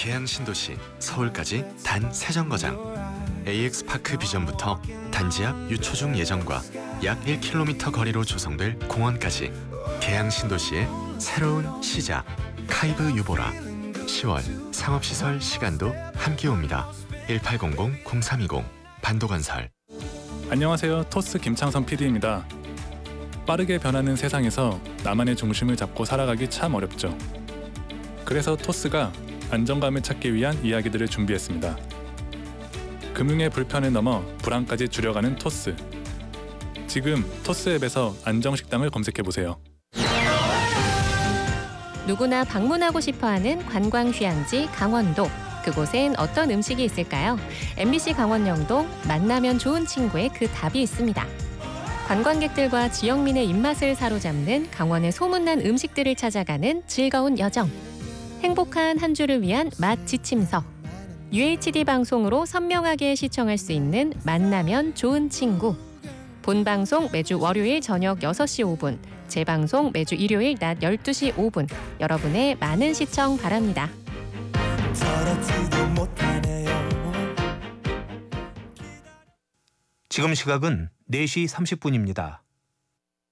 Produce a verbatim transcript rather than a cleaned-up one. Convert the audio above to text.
계양 신도시 서울까지 단 세 정거장. 에이엑스파크 비전부터 단지 앞 유초중 예정과 약 일 킬로미터 거리로 조성될 공원까지 계양 신도시의 새로운 시작. 카이브 유보라. 시월 상업시설 시간도 함께 옵니다. 일팔공공 공삼이공 반도건설. 안녕하세요. 토스 김창선 피디입니다. 빠르게 변하는 세상에서 나만의 중심을 잡고 살아가기 참 어렵죠. 그래서 토스가 안정감을 찾기 위한 이야기들을 준비했습니다. 금융의 불편을 넘어 불안까지 줄여가는 토스. 지금 토스 앱에서 안정식당을 검색해보세요. 누구나 방문하고 싶어하는 관광휴양지 강원도. 그곳엔 어떤 음식이 있을까요? 엠비씨 강원영동 만나면 좋은 친구의 그 답이 있습니다. 관광객들과 지역민의 입맛을 사로잡는 강원의 소문난 음식들을 찾아가는 즐거운 여정. 행복한 한 주를 위한 맛 지침서. 유에이치디 방송으로 선명하게 시청할 수 있는 만나면 좋은 친구. 본방송 매주 월요일 저녁 여섯 시 오 분, 재방송 매주 일요일 낮 열두 시 오 분. 여러분의 많은 시청 바랍니다. 지금 시각은 네 시 삼십 분입니다.